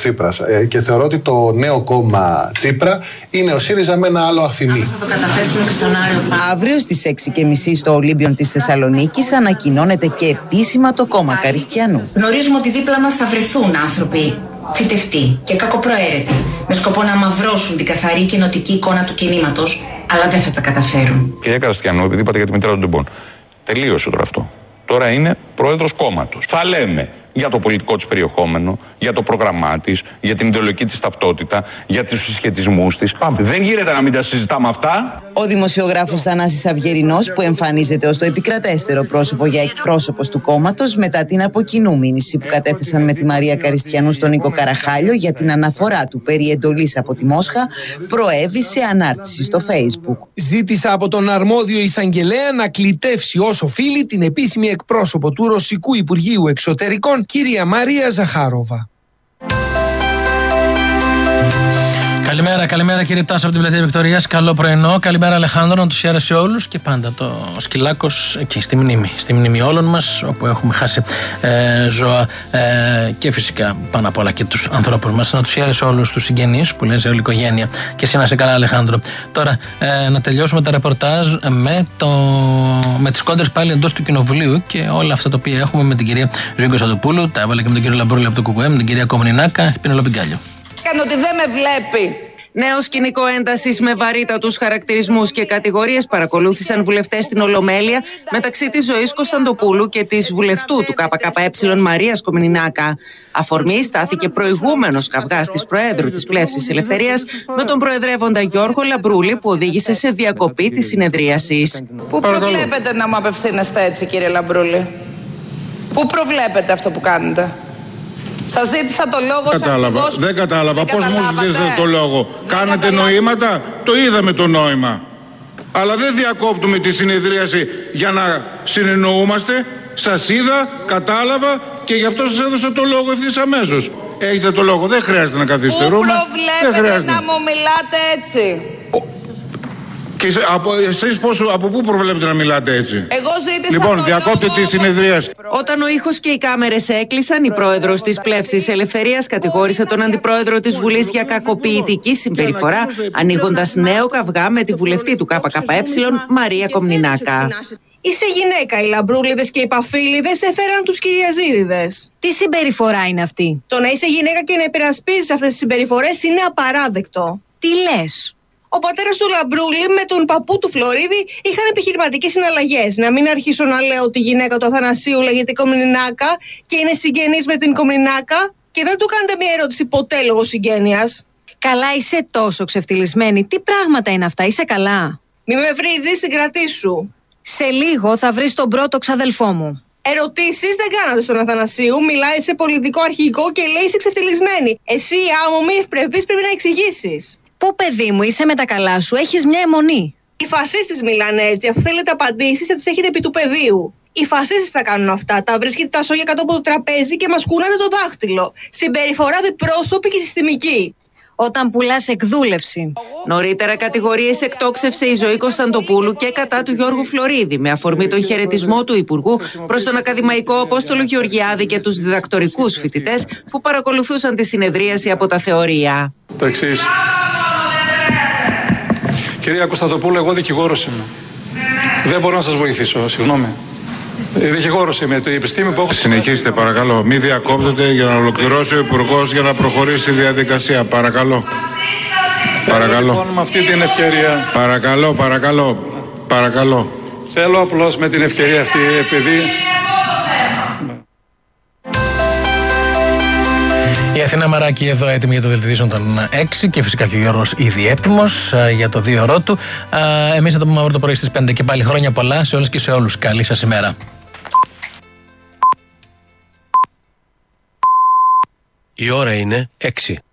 Τσίπρας. Και θεωρώ ότι το νέο κόμμα Τσίπρα είναι ο ΣΥΡΙΖΑ με ένα άλλο αφημί. Θα το καταθέσουμε και στον Άριο Πάγο. Αύριο στις 6:30 στο Ολύμπιον της Θεσσαλονίκης ανακοινώνεται και επίσημα το κόμμα Καριστιανού. Γνωρίζουμε ότι δίπλα μας θα βρεθούν άνθρωποι φυτευτοί και κακοπροαίρετοι, με σκοπό να αμαυρώσουν την καθαρή και ενωτική εικόνα του κινήματος, αλλά δεν θα τα καταφέρουν. Κυρία Καριστιανού, επειδή είπατε για τη μητέρα των τυμπών, τελείωσε τώρα αυτό. Τώρα είναι πρόεδρος κόμματος. Θα λέμε για το πολιτικό της περιεχόμενο, για το πρόγραμμά της, για την ιδεολογική της ταυτότητα, για τους συσχετισμούς της. Δεν γίνεται να μην τα συζητάμε αυτά. Ο δημοσιογράφος Θανάσης Αυγερινός, που εμφανίζεται ως το επικρατέστερο πρόσωπο για εκπρόσωπος του κόμματος μετά την από κοινού μήνυση που κατέθεσαν με τη Μαρία Καριστιανού στον Νίκο Καραχάλιο για την αναφορά του περί εντολής από τη Μόσχα, προέβη σε ανάρτηση στο Facebook. Ζήτησα από τον αρμόδιο εισαγγελέα να κλητεύσει ως οφείλει την επίσημη εκπρόσωπο του Ρωσικού Υπουργείου Εξωτερικών, κυρία Μαρία Ζαχάροβα. Καλημέρα κύριε Τάσο από την πλατεία Βικτωρίας. Καλό πρωινό. Καλημέρα Αλεχάνδρο, να τους χαίρεσαι όλους. Και πάντα το Σκυλάκος εκεί στη μνήμη όλων μας, όπου έχουμε χάσει ζώα και φυσικά πάνω απ' όλα και τους ανθρώπους μας. Να τους χαίρεσαι όλους τους συγγενείς που λένε σε όλη οικογένεια. Και εσύ να είσαι καλά Αλεχάνδρο. Τώρα να τελειώσουμε τα ρεπορτάζ με τις κόντρες πάλι εντός του Κοινοβουλίου και όλα αυτά τα οποία έχουμε με την κυρία Ζωή Κωνσταντοπούλου. Τα έβαλε και με τον κύριο Λαμπρούλη από το ΚΚΕ, με την κυρία Κομνηνάκα, Πινελόπη Γκάλιο. Ότι δεν με βλέπει. Νέο σκηνικό έντασης με βαρύτατους χαρακτηρισμούς και κατηγορίες παρακολούθησαν βουλευτές στην Ολομέλεια μεταξύ της Ζωής Κωνσταντοπούλου και της βουλευτού του ΚΚΕ Μαρίας Κομνηνάκα. Αφορμή στάθηκε προηγούμενος καυγάς της Προέδρου της Πλεύσης Ελευθερίας με τον Προεδρεύοντα Γιώργο Λαμπρούλη, που οδήγησε σε διακοπή της συνεδρίασης. Πού προβλέπετε να μου απευθύνεστε έτσι, κύριε Λαμπρούλη? Πού προβλέπετε αυτό που κάνετε? Σας ζήτησα το λόγο. Δεν κατάλαβα. Πώς μου ζητήσατε το λόγο? Κάνατε νοήματα? Το είδαμε το νόημα. Αλλά δεν διακόπτουμε τη συνεδρίαση για να συνεννοούμαστε. Σας είδα, κατάλαβα και γι' αυτό σας έδωσα το λόγο ευθύς αμέσως. Έχετε το λόγο. Δεν χρειάζεται να καθυστερούμε. Πού προβλέπετε να μου μιλάτε έτσι? Και εσείς από πού προβλέπετε να μιλάτε έτσι? Εγώ ζήτησα λοιπόν, διακόπτε τη συνεδρίαση. Όταν ο ήχος και οι κάμερες έκλεισαν, η πρόεδρος της Πλεύσης Ελευθερίας κατηγόρησε τον αντιπρόεδρο της Βουλής για κακοποιητική συμπεριφορά, ανοίγοντας νέο καυγά με τη βουλευτή του ΚΚΕ Μαρία Κομνηνάκα. Είσαι γυναίκα, οι Λαμπρούλιδες και οι Παφίλιδες έφεραν τους Κυριαζίδιδες. Τι συμπεριφορά είναι αυτή? Το να είσαι γυναίκα και να υπερασπίζεις αυτές τις συμπεριφορές είναι απαράδεκτο. Τι λες? Ο πατέρας του Λαμπρούλη με τον παππού του Φλωρίδη είχαν επιχειρηματικές συναλλαγές. Να μην αρχίσω να λέω ότι η γυναίκα του Αθανασίου λέγεται Κομνηνάκα και είναι συγγενής με την Κομνηνάκα και δεν του κάνετε μια ερώτηση ποτέ λόγω συγγένειας. Καλά, είσαι τόσο ξεφτυλισμένη. Τι πράγματα είναι αυτά, είσαι καλά? Μη με βρίζεις, συγκρατήσου. Σε λίγο θα βρεις τον πρώτο ξαδελφό μου. Ερωτήσεις δεν κάνατε στον Αθανασίου, μιλάει σε πολιτικό αρχηγό και λέει είσαι ξεφτυλισμένη. Εσύ, άμμο μη ευπρεπής, πρέπει να εξηγήσεις. Πού, παιδί μου, είσαι με τα καλά σου, έχεις μια αιμονή. Οι φασίστες μιλάνε έτσι. Αφού θέλετε απαντήσεις, θα τις έχετε επί του πεδίου. Οι φασίστες θα κάνουν αυτά. Τα βρίσκετε τα σόγια κάτω από το τραπέζι και μας κούνατε το δάχτυλο. Συμπεριφορά διπρόσωπη και συστημική. Όταν πουλάς εκδούλευση. Νωρίτερα κατηγορίες εκτόξευσε η Ζωή Κωνσταντοπούλου και κατά του Γιώργου Φλωρίδη, με αφορμή τον χαιρετισμό του Υπουργού προς τον ακαδημαϊκό Απόστολο Γεωργιάδη και τους διδακτορικούς φοιτητές που παρακολουθούσαν τη συνεδρίαση από τα θεωρία. Το εξής. Κυρία Κωνσταντοπούλου, εγώ δικηγόρος είμαι. Δεν μπορώ να σας βοηθήσω, συγγνώμη. Δικηγόρος είμαι, η επιστήμη που έχω. Συνεχίστε παρακαλώ, μην διακόπτετε για να ολοκληρώσει ο Υπουργός για να προχωρήσει η διαδικασία. Παρακαλώ. Παρακαλώ. Λοιπόν, με αυτή την ευκαιρία. Παρακαλώ. Θέλω απλώς με την ευκαιρία αυτή, επειδή. Η Αθηνά Μαράκη εδώ έτοιμη για το δελτίο των 6 και φυσικά και ο Γιώργος ήδη έτοιμος για το 2ωρό του. Εμείς θα το πούμε αύριο το πρωί στις 5 και πάλι χρόνια πολλά σε όλες και σε όλους. Καλή σας ημέρα. Η ώρα είναι 6.